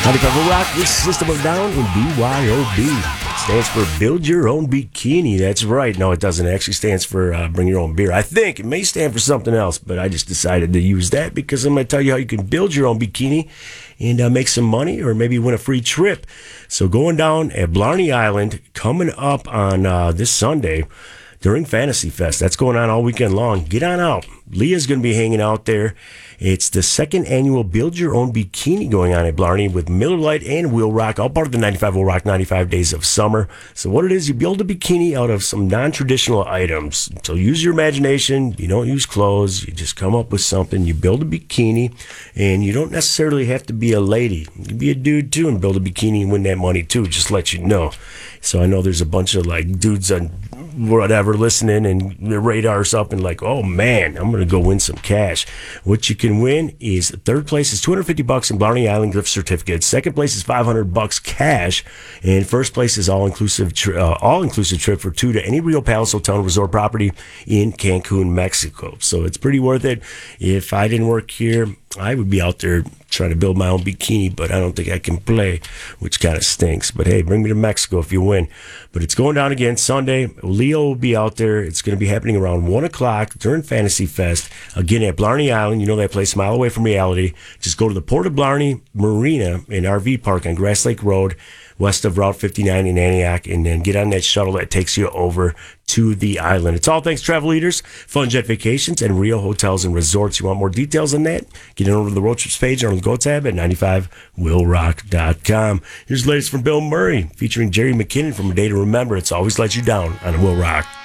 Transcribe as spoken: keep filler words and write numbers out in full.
ninety-five Will Rock, this System of a Down in B Y O B. Stands for Build Your Own Bikini. That's right. No, it doesn't. It actually stands for uh, Bring Your Own Beer. I think it may stand for something else, but I just decided to use that because I'm going to tell you how you can build your own bikini and uh, make some money or maybe win a free trip. So going down at Blarney Island, coming up on uh, this Sunday during Fantasy Fest. That's going on all weekend long. Get on out. Leah's going to be hanging out there. It's the second annual Build Your Own Bikini going on at Blarney with Miller Lite and Will Rock, all part of the ninety-five Will Rock ninety-five Days of Summer. So what it is, you build a bikini out of some non-traditional items. So use your imagination. You don't use clothes. You just come up with something. You build a bikini, and you don't necessarily have to be a lady. You can be a dude, too, and build a bikini and win that money, too, just to let you know. So I know there's a bunch of, like, dudes on whatever listening, and their radar's up and like, oh, man, I'm going to go win some cash. What you can win is third place is two hundred fifty bucks in Blarney Island gift certificates. Second place is five hundred bucks cash, and first place is all inclusive tri- uh, all inclusive trip for two to any Rio Palace Hotel and Resort property in Cancun, Mexico. So it's pretty worth it. If I didn't work here, I would be out there trying to build my own bikini, but I don't think I can play, which kind of stinks. But hey, bring me to Mexico if you win. But it's going down again Sunday. Leo will be out there. It's going to be happening around one o'clock during Fantasy Fest. Again, at Blarney Island. You know that place, a mile away from reality. Just go to the Port of Blarney Marina and R V Park on Grass Lake Road, west of Route fifty-nine in Antioch, and then get on that shuttle that takes you over to the island. It's all thanks to Travel Leaders, Fun Jet Vacations, and Rio Hotels and Resorts. You want more details on that? Get on over to the Road Trips page on the Go tab at ninety-five will rock dot com. Here's the latest from Bill Murray, featuring Jerry McKinnon from A Day to Remember. It's Always Let You Down on Will Rock.